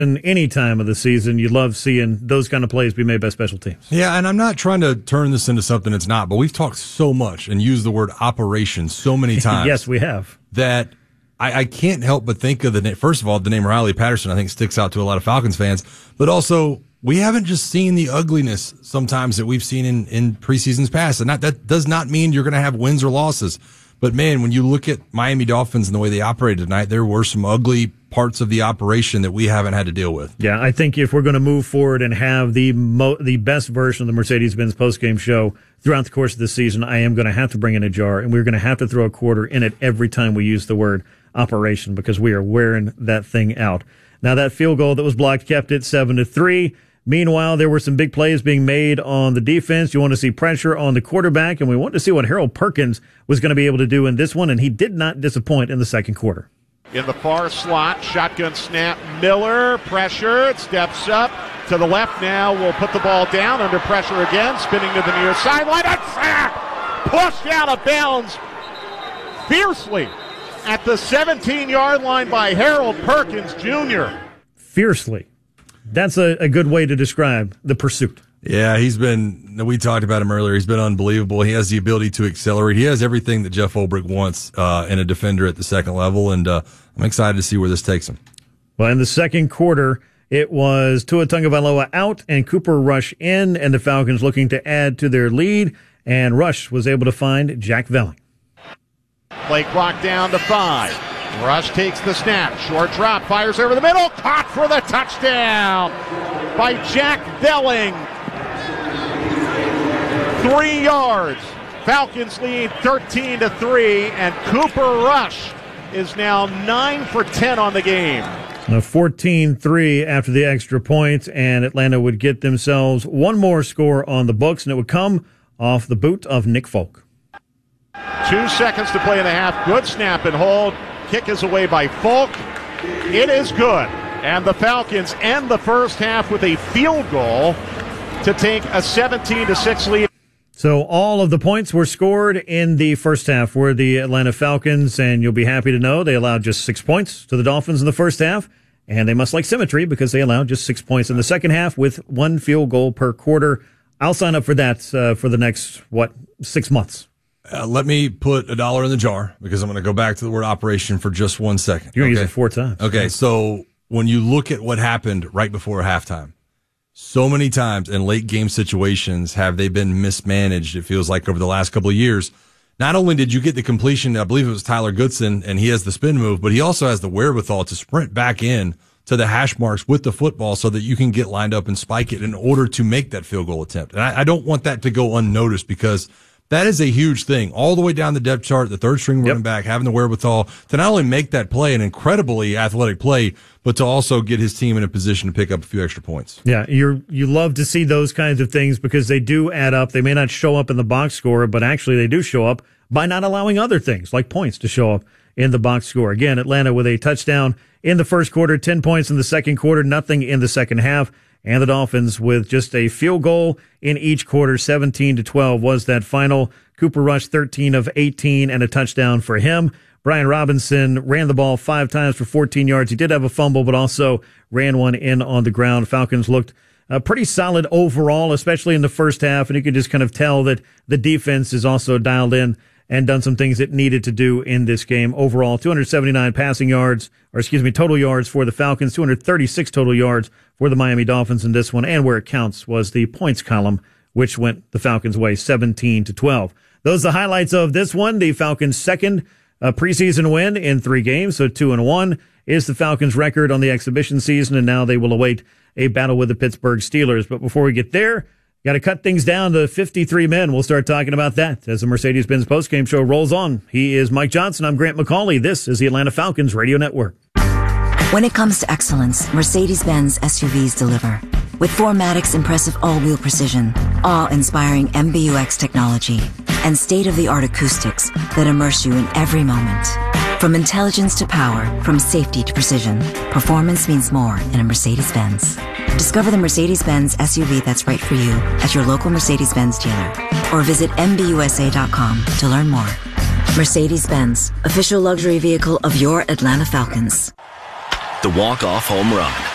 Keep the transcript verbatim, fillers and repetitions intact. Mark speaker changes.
Speaker 1: In any time of the season, you love seeing those kind of plays be made by special teams.
Speaker 2: Yeah, and I'm not trying to turn this into something it's not, but we've talked so much and used the word operation so many times.
Speaker 1: Yes, we have.
Speaker 2: That I, I can't help but think of the name. First of all, the name Riley Patterson, I think, sticks out to a lot of Falcons fans, but also we haven't just seen the ugliness sometimes that we've seen in, in preseasons past. And that, that does not mean you're going to have wins or losses. But, man, when you look at Miami Dolphins and the way they operated tonight, there were some ugly parts of the operation that we haven't had to deal with.
Speaker 1: Yeah, I think if we're going to move forward and have the mo- the best version of the Mercedes-Benz postgame show throughout the course of the season, I am going to have to bring in a jar, and we're going to have to throw a quarter in it every time we use the word operation because we are wearing that thing out. Now, that field goal that was blocked kept it seven to three. Meanwhile, there were some big plays being made on the defense. You want to see pressure on the quarterback, and we want to see what Harold Perkins was going to be able to do in this one, and he did not disappoint in the second quarter.
Speaker 3: In the far slot, shotgun snap, Miller, pressure, steps up to the left now, will put the ball down under pressure again, spinning to the near sideline, and sack! Pushed out of bounds fiercely at the seventeen-yard line by Harold Perkins, Junior
Speaker 1: Fiercely. That's a, a good way to describe the pursuit.
Speaker 2: Yeah, he's been, we talked about him earlier, he's been unbelievable. He has the ability to accelerate. He has everything that Jeff Ulbrich wants uh, in a defender at the second level, and uh, I'm excited to see where this takes him.
Speaker 1: Well, in the second quarter, it was Tua Tagovailoa out and Cooper Rush in, and the Falcons looking to add to their lead, and Rush was able to find Jack Velling.
Speaker 3: Play clock down to five. Rush takes the snap. Short drop. Fires over the middle. Caught for the touchdown by Jack Velling. Three yards. Falcons lead thirteen to three, and Cooper Rush is now nine for ten on the game.
Speaker 1: fourteen three after the extra point, and Atlanta would get themselves one more score on the books, and it would come off the boot of Nick Folk.
Speaker 3: Two seconds to play in the half. Good snap and hold. Kick is away by Folk. It is good. And the Falcons end the first half with a field goal to take a seventeen to six lead.
Speaker 1: So all of the points were scored in the first half were the Atlanta Falcons, and you'll be happy to know they allowed just six points to the Dolphins in the first half, and they must like symmetry because they allowed just six points in the second half with one field goal per quarter. I'll sign up for that uh, for the next, what, six months.
Speaker 2: Uh, let me put a dollar in the jar because I'm going to go back to the word operation for just one second.
Speaker 1: You're going to
Speaker 2: okay?
Speaker 1: use it four times.
Speaker 2: Okay, so when you look at what happened right before halftime, so many times in late game situations have they been mismanaged, it feels like, over the last couple of years. Not only did you get the completion, I believe it was Tyler Goodson, and he has the spin move, but he also has the wherewithal to sprint back in to the hash marks with the football so that you can get lined up and spike it in order to make that field goal attempt. And I, I don't want that to go unnoticed because that is a huge thing. All the way down the depth chart, the third string running yep. back, having the wherewithal to not only make that play, an incredibly athletic play, but to also get his team in a position to pick up a few extra points.
Speaker 1: Yeah, you're, you love to see those kinds of things because they do add up. They may not show up in the box score, but actually they do show up by not allowing other things like points to show up in the box score. Again, Atlanta with a touchdown in the first quarter, ten points in the second quarter, nothing in the second half. And the Dolphins with just a field goal in each quarter, seventeen to twelve was that final. Cooper Rush, thirteen of eighteen, and a touchdown for him. Brian Robinson ran the ball five times for fourteen yards. He did have a fumble, but also ran one in on the ground. Falcons looked uh, pretty solid overall, especially in the first half, and you could just kind of tell that the defense is also dialed in and done some things it needed to do in this game. Overall, two hundred seventy-nine passing yards, or excuse me, total yards for the Falcons, two hundred thirty-six total yards for the Miami Dolphins in this one, and where it counts was the points column, which went the Falcons' way, seventeen to twelve. Those are the highlights of this one. The Falcons' second uh, preseason win in three games, so two and one is the Falcons' record on the exhibition season, and now they will await a battle with the Pittsburgh Steelers. But before we get there, got to cut things down to fifty-three men. We'll start talking about that as the Mercedes-Benz postgame show rolls on. He is Mike Johnson. I'm Grant McCauley. This is the Atlanta Falcons Radio Network.
Speaker 4: When it comes to excellence, Mercedes-Benz S U Vs deliver. With four Matic's impressive all-wheel precision, awe-inspiring M B U X technology, and state-of-the-art acoustics that immerse you in every moment. From intelligence to power, from safety to precision, performance means more in a Mercedes-Benz. Discover the Mercedes-Benz S U V that's right for you at your local Mercedes-Benz dealer or visit M B U S A dot com to learn more. Mercedes-Benz, official luxury vehicle of your Atlanta Falcons.
Speaker 5: The walk-off home run.